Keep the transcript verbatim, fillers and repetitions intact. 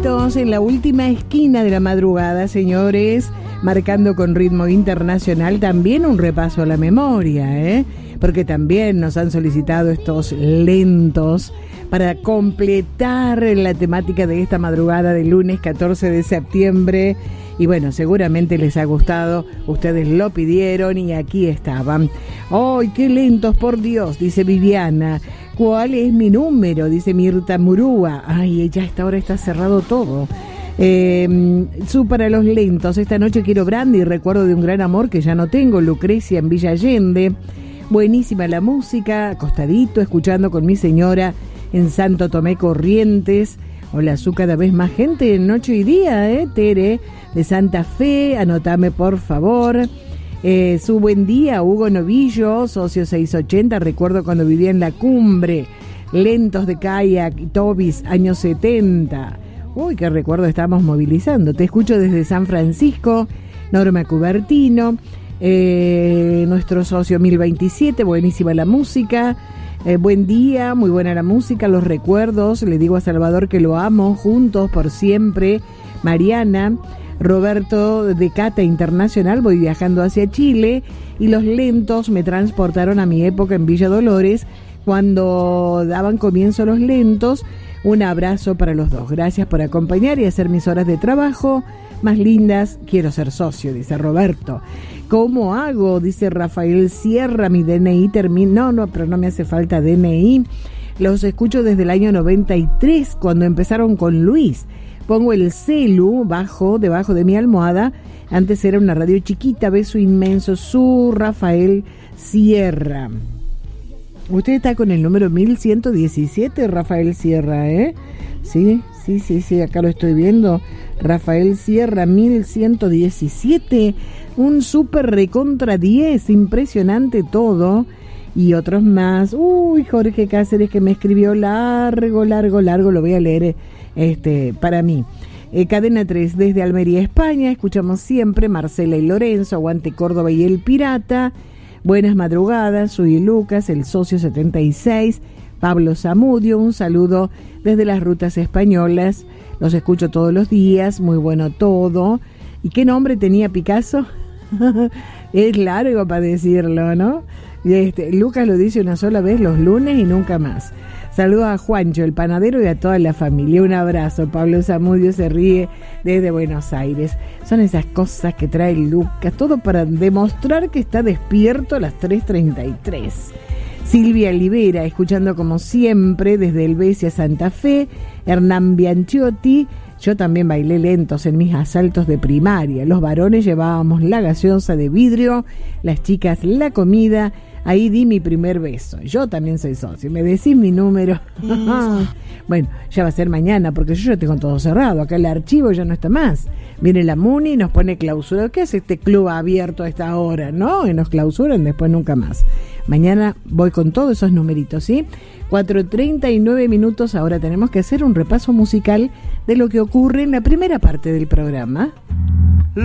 lentos en la última esquina de la madrugada, señores, marcando con ritmo internacional también un repaso a la memoria, ¿eh? Porque también nos han solicitado estos lentos para completar la temática de esta madrugada del lunes catorce de septiembre. Y bueno, seguramente les ha gustado, ustedes lo pidieron y aquí estaban. ¡Ay, qué lentos, por Dios!, dice Viviana. ¿Cuál es mi número?, dice Mirta Murúa. Ay, ya a esta hora está cerrado todo. Eh, su para los lentos, esta noche quiero brandy, recuerdo de un gran amor que ya no tengo, Lucrecia en Villa Allende. Buenísima la música, acostadito, escuchando con mi señora en Santo Tomé Corrientes. Hola, su cada vez más gente en noche y día, ¿eh? Tere de Santa Fe, anotame por favor. Eh, su buen día, Hugo Novillo, socio seiscientos ochenta, recuerdo cuando vivía en La Cumbre, lentos de kayak y tobis, años setenta. Uy, qué recuerdo estamos movilizando. Te escucho desde San Francisco, Norma Cubertino, eh, nuestro socio mil veintisiete, buenísima la música. Eh, buen día, muy buena la música, los recuerdos, le digo a Salvador que lo amo, juntos por siempre. Mariana, Roberto de Cata Internacional, voy viajando hacia Chile y los lentos me transportaron a mi época en Villa Dolores, cuando daban comienzo los lentos. Un abrazo para los dos, gracias por acompañar y hacer mis horas de trabajo más lindas. Quiero ser socio, dice Roberto. ¿Cómo hago?, dice Rafael Sierra. Mi D N I termina. No, no, pero no me hace falta D N I. Los escucho desde el año noventa y tres, cuando empezaron con Luis. Pongo el celu bajo, debajo de mi almohada. Antes era una radio chiquita. Beso inmenso, su Rafael Sierra. Usted está con el número mil ciento diecisiete, Rafael Sierra, ¿eh? Sí, sí, sí, sí, acá lo estoy viendo. Rafael Sierra, mil ciento diecisiete. Un super recontra diez, impresionante todo. Y otros más. Uy, Jorge Cáceres, que me escribió largo, largo, largo. Lo voy a leer este, para mí. Eh, Cadena tres, desde Almería, España. Escuchamos siempre Marcela y Lorenzo, aguante Córdoba y el Pirata. Buenas madrugadas, soy Lucas, el socio setenta y seis, Pablo Zamudio, un saludo desde las rutas españolas, los escucho todos los días, muy bueno todo. ¿Y qué nombre tenía Picasso? Es largo para decirlo, ¿no? Este, Lucas lo dice una sola vez los lunes y nunca más. Saludos a Juancho, el panadero, y a toda la familia. Un abrazo. Pablo Zamudio se ríe desde Buenos Aires. Son esas cosas que trae Lucas, todo para demostrar que está despierto a las tres treinta y tres. Silvia Olivera, escuchando como siempre desde Helvecia, Santa Fe. Hernán Bianchiotti. Yo también bailé lentos en mis asaltos de primaria. Los varones llevábamos la gaseosa de vidrio, las chicas la comida. Ahí di mi primer beso. Yo también soy socio. ¿Me decís mi número? Bueno, ya va a ser mañana, porque yo ya tengo todo cerrado. Acá el archivo ya no está más. Viene la Muni y nos pone clausura. ¿Qué hace este club abierto a esta hora? ¿No? Y nos clausuran, después nunca más. Mañana voy con todos esos numeritos, ¿sí? cuatro treinta y nueve minutos. Ahora tenemos que hacer un repaso musical de lo que ocurre en la primera parte del programa.